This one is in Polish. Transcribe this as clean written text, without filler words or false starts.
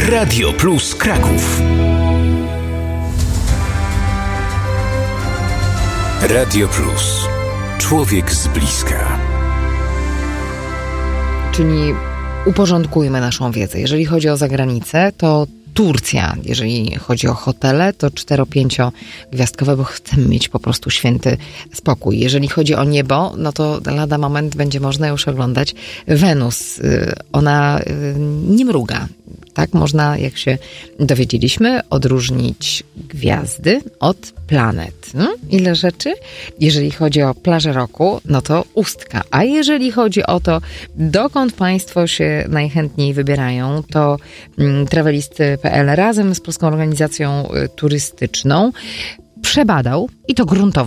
Radio Plus Kraków. Radio Plus. Człowiek z bliska. Czyli uporządkujmy naszą wiedzę. Jeżeli chodzi o zagranicę, to Turcja. Jeżeli chodzi o hotele, to 4-5 gwiazdkowe, bo chcemy mieć po prostu święty spokój. Jeżeli chodzi o niebo, no to lada moment będzie można już oglądać Wenus. Ona nie mruga. Tak można, jak się dowiedzieliśmy, odróżnić gwiazdy od planet. Ile rzeczy? Jeżeli chodzi o plażę roku, no to Ustka. A jeżeli chodzi o to, dokąd Państwo się najchętniej wybierają, to travelisty.pl razem z Polską Organizacją Turystyczną przebadał, i to gruntowo,